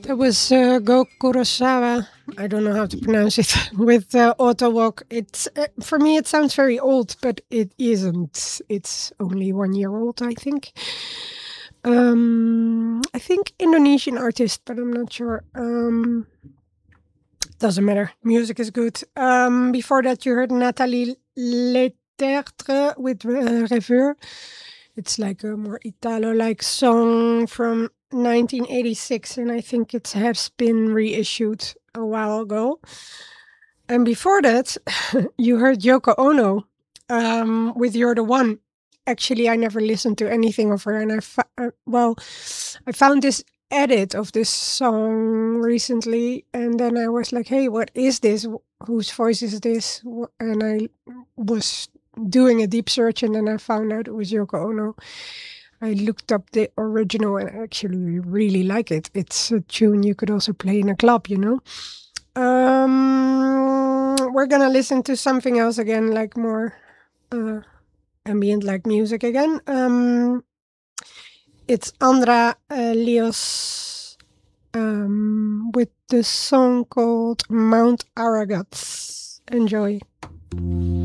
That was Go Kurosawa. I don't know how to pronounce it with Auto Walk. It's for me. It sounds very old, but it isn't. It's only 1 year old, I think. I think Indonesian artist, but I'm not sure. Doesn't matter. Music is good. Before that, you heard Nathalie Letertre with Rêveur. It's like a more Italo-like song from 1986, and I think it has been reissued a while ago. And before that, you heard Yoko Ono with "You're the One." Actually, I never listened to anything of her, and I found this edit of this song recently, and then I was like, "Hey, what is this? Whose voice is this?" And I was doing a deep search, and then I found out it was Yoko Ono. I looked up the original, and I actually really like it. It's a tune you could also play in a club, you know. We're gonna listen to something else again, like more uh, ambient, like music again. It's Andra Leos with the song called Mount Aragat. Enjoy.